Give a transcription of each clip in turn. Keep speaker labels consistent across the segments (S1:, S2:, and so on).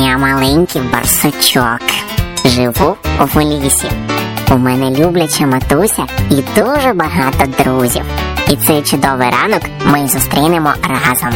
S1: Я маленький барсучок. Живу в лісі. У мене любляча матуся і дуже багато друзів. І цей чудовий ранок ми зустрінемо разом.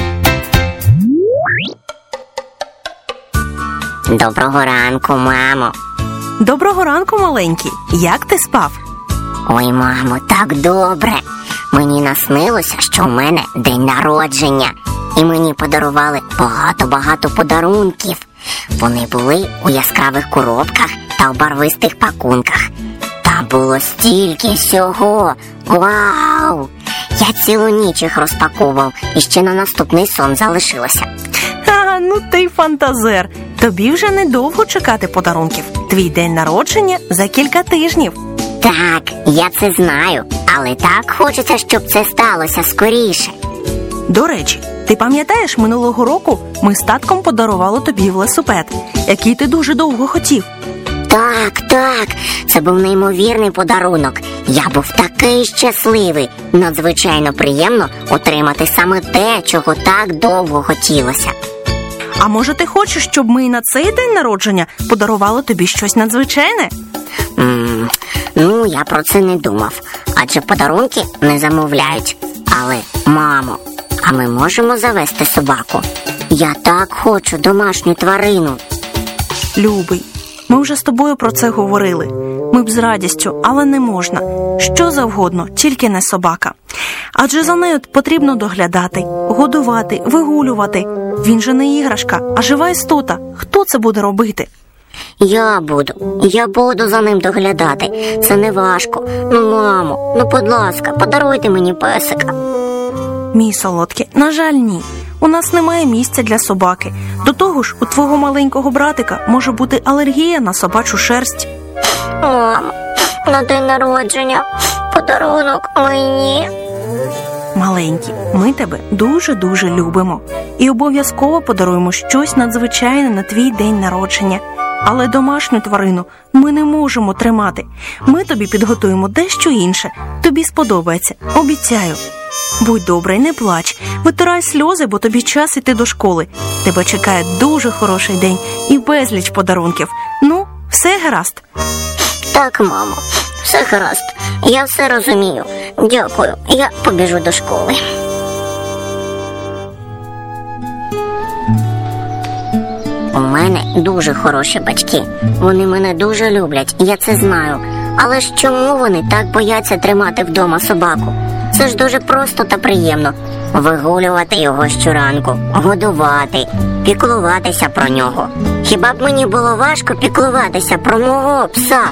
S1: Доброго ранку, мамо.
S2: Доброго ранку, маленький. Як ти спав?
S1: Ой, мамо, так добре. Мені наснилося, що у мене день народження. І мені подарували багато подарунків. Вони були у яскравих коробках та у барвистих пакунках. Та було стільки всього. Вау! Я цілу ніч їх розпаковував і ще на наступний сон залишилося.
S2: Ну ти фантазер. Тобі вже недовго чекати подарунків. Твій день народження за кілька тижнів.
S1: Так, я це знаю, але так хочеться, щоб це сталося скоріше.
S2: До речі, ти пам'ятаєш, минулого року ми з татком подарували тобі велосипед, який ти дуже довго хотів?
S1: Так, це був неймовірний подарунок. Я був такий щасливий. Надзвичайно приємно отримати саме те, чого так довго хотілося.
S2: А може ти хочеш, щоб ми і на цей день народження подарували тобі щось надзвичайне?
S1: Я про це не думав, адже подарунки не замовляють. Але, мамо, а ми можемо завести собаку? Я так хочу домашню тварину.
S2: Любий, ми вже з тобою про це говорили. Ми б з радістю, але не можна. Що завгодно, тільки не собака. Адже за нею потрібно доглядати, годувати, вигулювати. Він же не іграшка, а жива істота. Хто це буде робити?
S1: Я буду за ним доглядати. Це не важко. Мамо, будь ласка, подаруйте мені песика.
S2: Мій солодкий, на жаль, ні. У нас немає місця для собаки. До того ж, у твого маленького братика може бути алергія на собачу шерсть.
S1: Мамо, на день народження подарунок мені.
S2: Маленький, ми тебе дуже-дуже любимо. І обов'язково подаруємо щось надзвичайне на твій день народження. Але домашню тварину ми не можемо тримати. Ми тобі підготуємо дещо інше. Тобі сподобається, обіцяю. Будь добрий, не плач, витирай сльози, бо тобі час іти до школи. Тебе чекає дуже хороший день і безліч подарунків. Все гаразд?
S1: Так, мамо, все гаразд. Я все розумію. Дякую, я побіжу до школи. У мене дуже хороші батьки. Вони мене дуже люблять, я це знаю. Але ж чому вони так бояться тримати вдома собаку? Це ж дуже просто та приємно. Вигулювати його щоранку, годувати, піклуватися про нього. Хіба б мені було важко піклуватися про мого пса?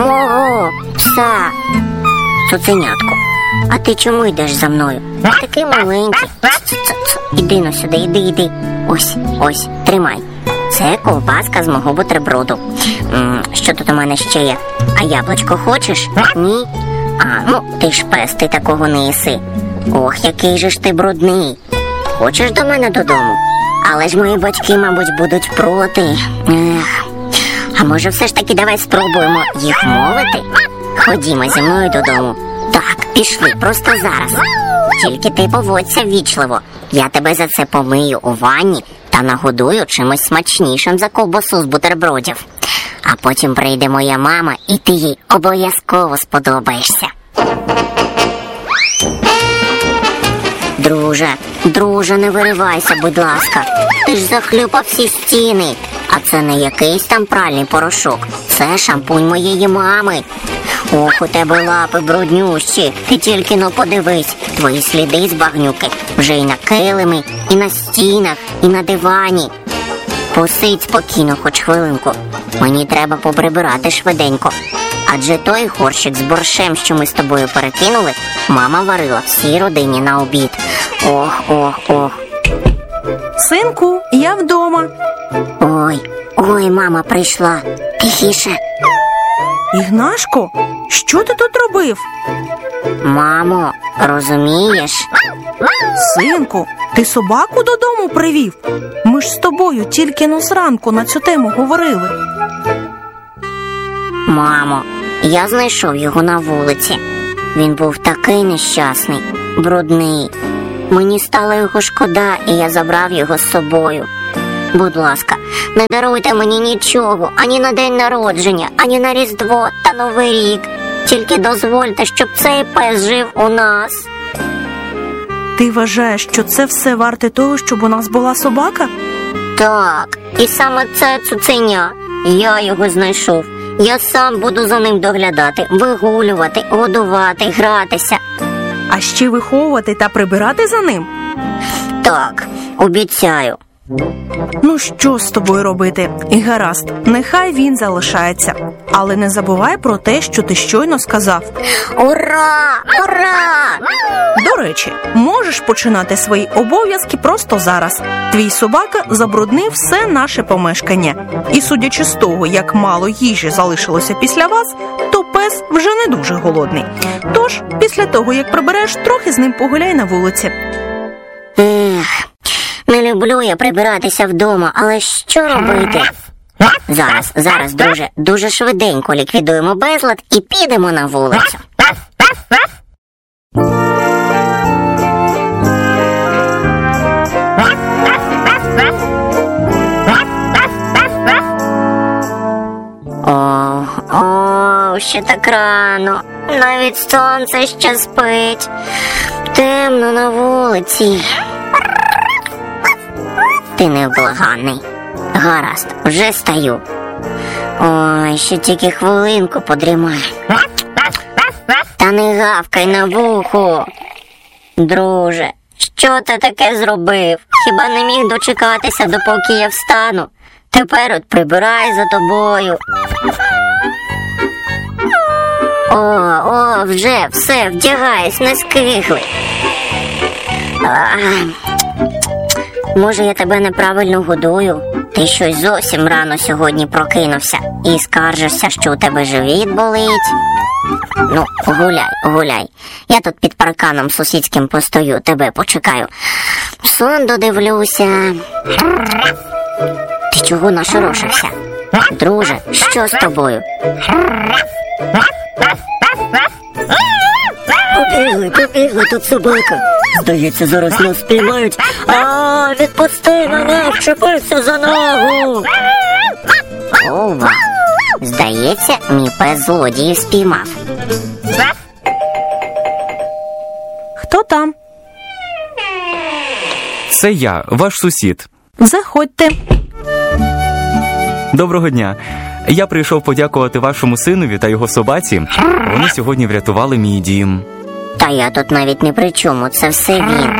S1: Цуценятко, а ти чому йдеш за мною? Такий маленький. Іди сюди, іди. Ось, тримай. Це ковбаска з мого бутерброду. Що тут у мене ще є? А яблучко хочеш? Ні? Ти ж пес, ти такого не їси. Ох, який же ж ти брудний. Хочеш до мене додому? Але ж мої батьки, мабуть, будуть проти. А може все ж таки давай спробуємо їх мовити? Ходімо зі мною додому. Так, пішли, просто зараз. Тільки ти поводься ввічливо. Я тебе за це помию у ванні та нагодую чимось смачнішим за ковбасу з бутербродів. А потім прийде моя мама, і ти їй обов'язково сподобаєшся. Друже, не виривайся, будь ласка. Ти ж захлюпав всі стіни. А це не якийсь там пральний порошок. Це шампунь моєї мами. Ох, у тебе лапи бруднющі. Ти тільки подивись. Твої сліди з багнюки вже і на килимі, і на стінах, і на дивані. Посидь спокійно хоч хвилинку. Мені треба поприбирати швиденько. Адже той горщик з борщем, що ми з тобою перекинули, мама варила всій родині на обід. Ох.
S2: Синку, я вдома.
S1: Ой, мама прийшла. Тихіше.
S2: Ігнашко, що ти тут робив?
S1: Мамо, розумієш?
S2: Синку, ти собаку додому привів? Ми ж з тобою тільки зранку на цю тему говорили.
S1: Мамо, я знайшов його на вулиці. Він був такий нещасний, брудний. Мені стало його шкода, і я забрав його з собою. Будь ласка, Не даруйте мені нічого, ані на день народження, ані на Різдво та Новий рік. Тільки дозвольте, щоб цей пес жив у нас.
S2: Ти вважаєш, що це все варте того, щоб у нас була собака?
S1: Так, і саме це цуценя. Я його знайшов. Я сам буду за ним доглядати, вигулювати, годувати, гратися.
S2: А ще виховувати та прибирати за ним?
S1: Так, обіцяю.
S2: Ну що з тобою робити? І гаразд, нехай він залишається. Але не забувай про те, що ти щойно сказав.
S1: Ура! Ура!
S2: До речі, можеш починати свої обов'язки просто зараз. Твій собака забруднив все наше помешкання. І судячи з того, як мало їжі залишилося після вас, то пес вже не дуже голодний. Тож, після того, як прибереш, трохи з ним погуляй на вулиці.
S1: Не люблю я прибиратися вдома, але що робити? Зараз, друже, дуже швиденько ліквідуємо безлад і підемо на вулицю. Ще так рано. Навіть сонце ще спить. Темно на вулиці. Ти невблаганний. Гаразд, вже стаю. Ой, ще тільки хвилинку подрімаю. Та не гавкай на вухо. Друже, що ти таке зробив? Хіба не міг дочекатися, допоки я встану? Тепер от прибирай за тобою. Вже, все, вдягайся, не скигли. Може, я тебе неправильно годую? Ти щось зовсім рано сьогодні прокинувся і скаржишся, що у тебе живіт болить. Ну, гуляй. Я тут під парканом сусідським постою, тебе почекаю. Сон додивлюся. Ти чого нашорошився? Друже, що з тобою? Побігли, тут собака. Здається, зараз нас спіймають. Відпусти мене, вчепився за ногу. Ова, здається, мій пес злодіїв спіймав.
S2: Хто там?
S3: Це я, ваш сусід.
S2: Заходьте.
S3: Доброго дня. Я прийшов подякувати вашому синові та його собаці. Вони сьогодні врятували мій дім.
S1: Та я тут навіть не при чому, це все він.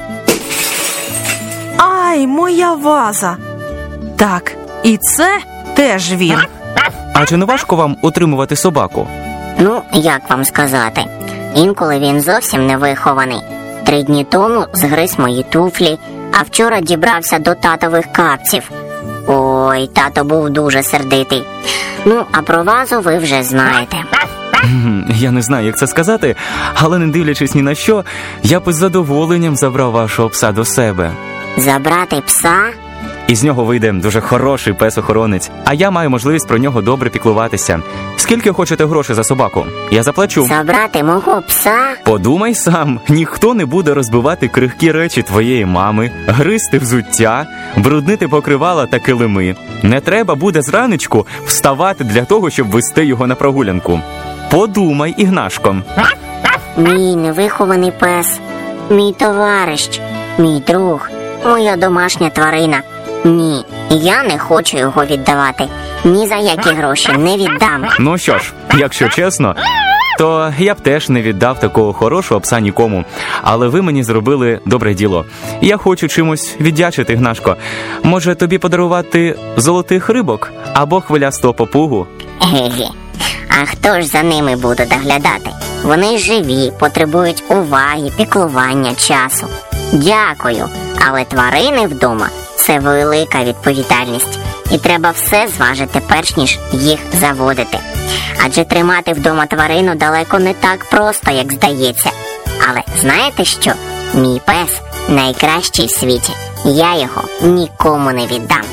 S2: Ай, моя ваза. Так, і це теж він.
S3: А чи не важко вам утримувати собаку?
S1: Ну, як вам сказати, інколи він зовсім не вихований. 3 дні тому згриз мої туфлі, а вчора дібрався до татових капців. Ой, тато був дуже сердитий. Ну, а про вазу ви вже знаєте.
S3: Я не знаю, як це сказати, але не дивлячись ні на що, я б із задоволенням забрав вашого пса до себе.
S1: Забрати пса?
S3: Із нього вийде дуже хороший пес-охоронець, а я маю можливість про нього добре піклуватися. Скільки хочете грошей за собаку? Я заплачу.
S1: Забрати мого пса?
S3: Подумай сам, ніхто не буде розбивати крихкі речі твоєї мами, гризти взуття, бруднити покривала та килими. Не треба буде зранечку вставати для того, щоб вести його на прогулянку. Подумай, Ігнашко.
S1: Мій невихований пес, мій товариш, мій друг, моя домашня тварина. Ні, я не хочу його віддавати. Ні за які гроші не віддам.
S3: Ну що ж, якщо чесно, то я б теж не віддав такого хорошого пса нікому. Але ви мені зробили добре діло. Я хочу чимось віддячити, Ігнашко. Може, тобі подарувати золотих рибок або хвилястого попугу?
S1: Ге-ге. А хто ж за ними буде доглядати? Вони живі, потребують уваги, піклування, часу. Дякую, але тварини вдома – це велика відповідальність. І треба все зважити, перш ніж їх заводити. Адже тримати вдома тварину далеко не так просто, як здається. Але знаєте що? Мій пес найкращий в світі. Я його нікому не віддам.